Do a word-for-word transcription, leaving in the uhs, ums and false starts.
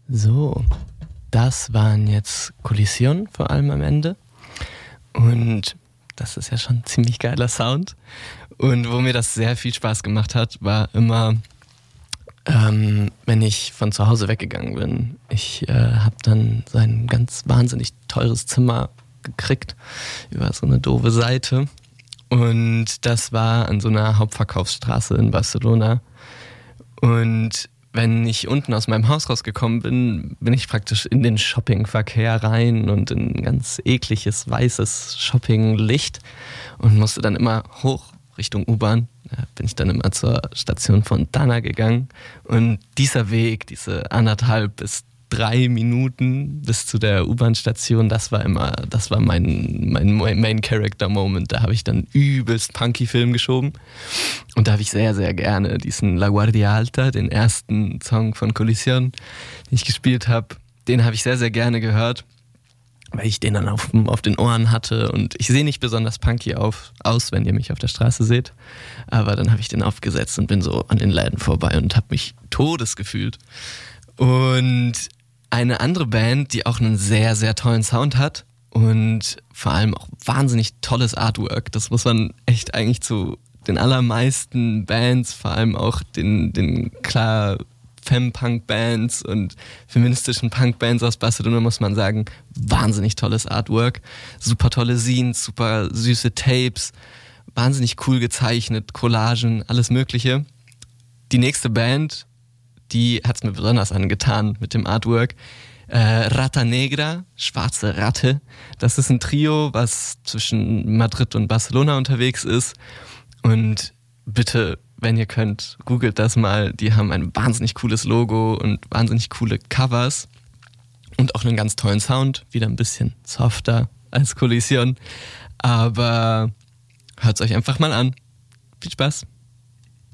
So, das waren jetzt Kollision vor allem am Ende. Und das ist ja schon ein ziemlich geiler Sound. Und wo mir das sehr viel Spaß gemacht hat, war immer, ähm, wenn ich von zu Hause weggegangen bin. Ich äh, habe dann so ein ganz wahnsinnig teures Zimmer gekriegt über so eine doofe Seite. Und das war an so einer Hauptverkaufsstraße in Barcelona. Und wenn ich unten aus meinem Haus rausgekommen bin, bin ich praktisch in den Shoppingverkehr rein und in ein ganz ekliges, weißes Shoppinglicht und musste dann immer hoch Richtung U-Bahn. Da bin ich dann immer zur Station Fontana gegangen. Und dieser Weg, diese anderthalb bis drei Minuten bis zu der U-Bahn-Station, das war immer, das war mein, mein Main-Character-Moment. Da habe ich dann übelst Punky-Film geschoben. Und da habe ich sehr, sehr gerne diesen La Guardia Alta, den ersten Song von Kollision, den ich gespielt habe, den habe ich sehr, sehr gerne gehört, weil ich den dann auf, auf den Ohren hatte. Und ich sehe nicht besonders punky auf, aus, wenn ihr mich auf der Straße seht. Aber dann habe ich den aufgesetzt und bin so an den Läden vorbei und habe mich todesgefühlt. Und eine andere Band, die auch einen sehr, sehr tollen Sound hat und vor allem auch wahnsinnig tolles Artwork. Das muss man echt eigentlich zu den allermeisten Bands, vor allem auch den, den klar Femme-Punk-Bands und feministischen Punk-Bands aus Barcelona, muss man sagen, wahnsinnig tolles Artwork. Super tolle Scenes, super süße Tapes, wahnsinnig cool gezeichnet, Collagen, alles Mögliche. Die nächste Band, die hat es mir besonders angetan mit dem Artwork. Äh, Rata Negra, schwarze Ratte. Das ist ein Trio, was zwischen Madrid und Barcelona unterwegs ist. Und bitte, wenn ihr könnt, googelt das mal. Die haben ein wahnsinnig cooles Logo und wahnsinnig coole Covers. Und auch einen ganz tollen Sound. Wieder ein bisschen softer als Kollision. Aber hört es euch einfach mal an. Viel Spaß.